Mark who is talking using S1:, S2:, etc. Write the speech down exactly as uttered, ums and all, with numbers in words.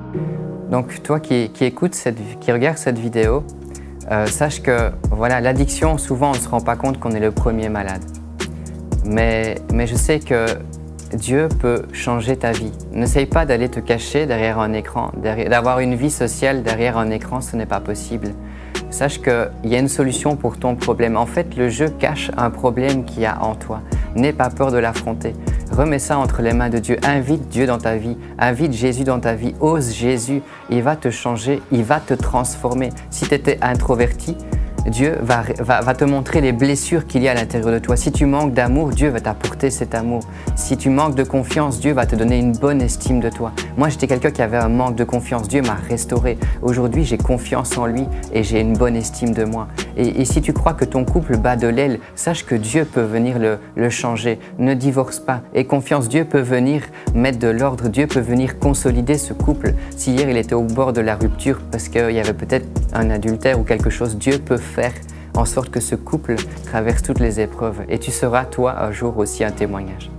S1: Donc toi qui, qui écoutes, cette, qui regarde cette vidéo, euh, sache que voilà, l'addiction, souvent on ne se rend pas compte qu'on est le premier malade. Mais, mais je sais que Dieu peut changer ta vie. N'essaye pas d'aller te cacher derrière un écran, d'avoir une vie sociale derrière un écran, ce n'est pas possible. Sache qu'il y a une solution pour ton problème. En fait, le jeu cache un problème qu'il y a en toi. N'aie pas peur de l'affronter. Remets ça entre les mains de Dieu. Invite Dieu dans ta vie. Invite Jésus dans ta vie. Ose Jésus. Il va te changer. Il va te transformer. Si tu étais introverti, Dieu va, va, va te montrer les blessures qu'il y a à l'intérieur de toi. Si tu manques d'amour, Dieu va t'apporter cet amour. Si tu manques de confiance, Dieu va te donner une bonne estime de toi. Moi, j'étais quelqu'un qui avait un manque de confiance. Dieu m'a restauré. Aujourd'hui, j'ai confiance en lui et j'ai une bonne estime de moi. Et, et si tu crois que ton couple bat de l'aile, sache que Dieu peut venir le, le changer. Ne divorce pas. Et confiance, Dieu peut venir mettre de l'ordre. Dieu peut venir consolider ce couple. Si hier, il était au bord de la rupture parce qu'il y avait peut-être un adultère ou quelque chose, Dieu peut faire faire en sorte que ce couple traverse toutes les épreuves et tu seras toi un jour aussi un témoignage.